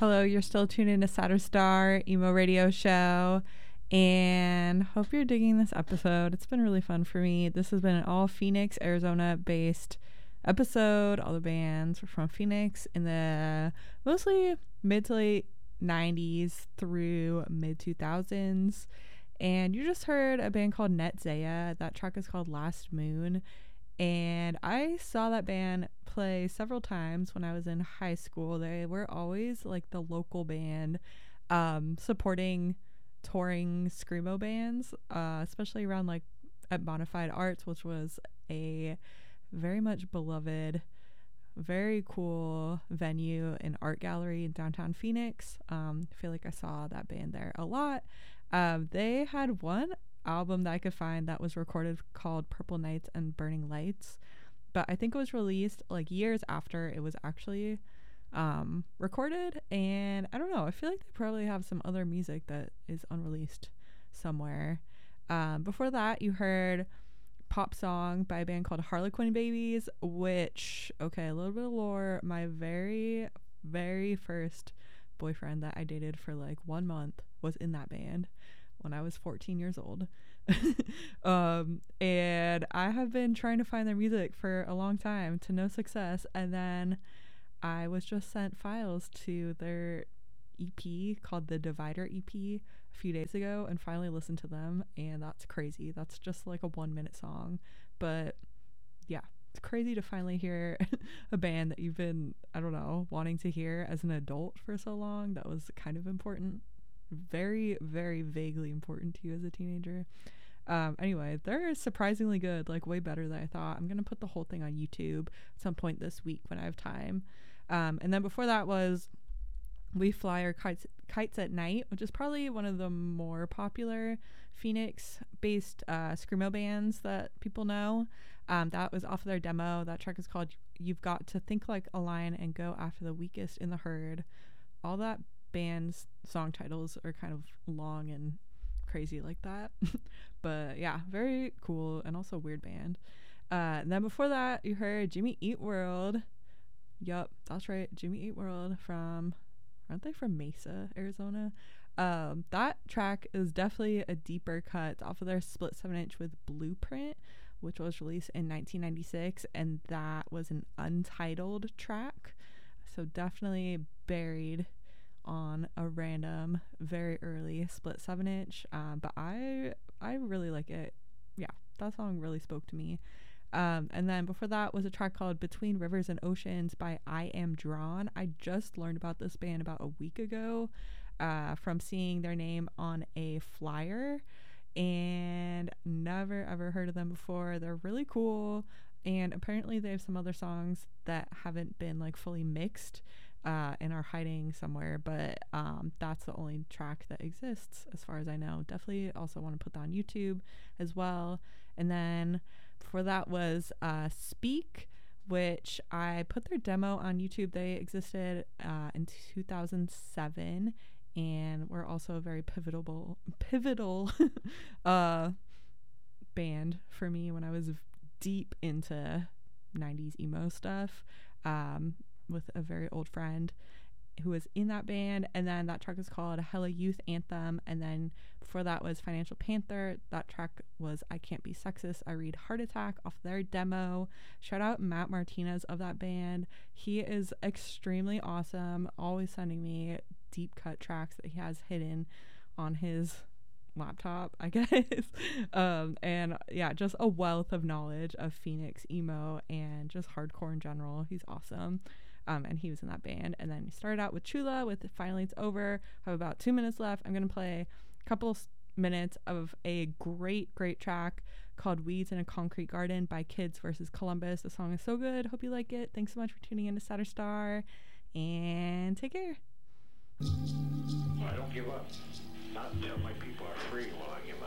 Hello, you're still tuned in to Saturn Star Emo Radio Show, and hope you're digging this episode. It's been really fun for me. This has been an all Phoenix, Arizona based episode. All the bands were from Phoenix in the mostly mid to late 90s through mid 2000s. And you just heard a band called Netzaya. That track is called Last Moon. And I saw that band play several times when I was in high school. They were always like the local band supporting touring screamo bands, especially around like at Bonafide Arts, which was a very much beloved, very cool venue and art gallery in downtown Phoenix. I feel like I saw that band there a lot. They had one album that I could find that was recorded called Purple Nights and Burning Lights, but I think it was released like years after it was actually recorded, and I don't know, I feel like they probably have some other music that is unreleased somewhere. Before that, you heard Pop Song by a band called Harlequin Babies, which, okay, a little bit of lore. My very, very first boyfriend that I dated for like 1 month was in that band when I was 14 years old. And I have been trying to find their music for a long time to no success, and then I was just sent files to their EP called the Divider EP a few days ago and finally listened to them, and that's crazy. That's just like a 1-minute song, but yeah, it's crazy to finally hear a band that you've been, I don't know, wanting to hear as an adult for so long. That was kind of important, very, very vaguely important to you as a teenager. Anyway, they're surprisingly good, like way better than I thought. I'm gonna put the whole thing on YouTube at some point this week when I have time. And then before that was We Fly Our Kites at Night, which is probably one of the more popular Phoenix-based screamo bands that people know. That was off of their demo. That track is called You've Got to Think Like a Lion and Go After the Weakest in the Herd. All that band's song titles are kind of long and crazy like that. But yeah, very cool and also weird band. And then before that, you heard Jimmy Eat World. Yup, that's right, Jimmy Eat World from, aren't they from Mesa, Arizona? That track is definitely a deeper cut. It's off of their split 7-inch with Blueprint, which was released in 1996, and that was an untitled track, so definitely buried on a random very early split 7-inch, but I really like it. Yeah, that song really spoke to me. And then before that was a track called Between Rivers and Oceans by I Am Drawn. I just learned about this band about a week ago from seeing their name on a flyer, and never ever heard of them before. They're really cool, and apparently they have some other songs that haven't been like fully mixed and are hiding somewhere, but that's the only track that exists as far as I know. Definitely also want to put that on YouTube as well. And then before that was Speak, which I put their demo on YouTube. They existed in 2007 and were also a very pivotal band for me when I was deep into 90s emo stuff, with a very old friend who was in that band. And then that track is called Hella Youth Anthem. And then before that was Financial Panther. That track was I Can't Be Sexist, I Read Heart Attack off their demo. Shout out Matt Martinez of that band. He is extremely awesome, always sending me deep cut tracks that he has hidden on his laptop, I guess. And yeah, just a wealth of knowledge of Phoenix emo and just hardcore in general. He's awesome. And he was in that band. And then he started out with Chula with Finally It's Over. I have about 2 minutes left. I'm gonna play a couple minutes of a great track called Weeds in a Concrete Garden by Kids vs. Columbus. The song is so good. Hope you like it. Thanks so much for tuning in to Saturn Star, and take care. I don't give up. Not until my people are free will I give up.